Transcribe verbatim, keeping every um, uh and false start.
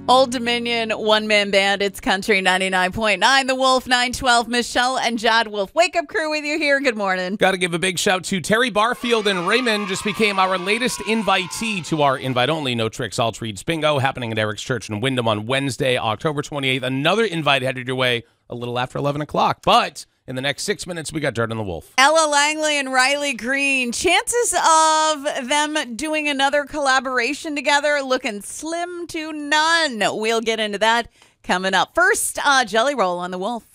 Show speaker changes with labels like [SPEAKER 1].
[SPEAKER 1] Old Dominion, one-man band, it's Country ninety-nine point nine, The Wolf, nine twelve, Michelle and Jad Wolf. Wake up crew with you here. Good morning.
[SPEAKER 2] Got to give a big shout to Terry Barfield and Raymond. Just became our latest invitee to our invite-only No Tricks, All Treats Bingo happening at Eric's Church in Wyndham on Wednesday, October twenty-eighth. Another invite headed your way a little after eleven o'clock. But in the next six minutes, we got Dirt on the Wolf.
[SPEAKER 1] Ella Langley and Riley Green. Chances of them doing another collaboration together looking slim to none. We'll get into that coming up. First, uh, Jelly Roll on the Wolf.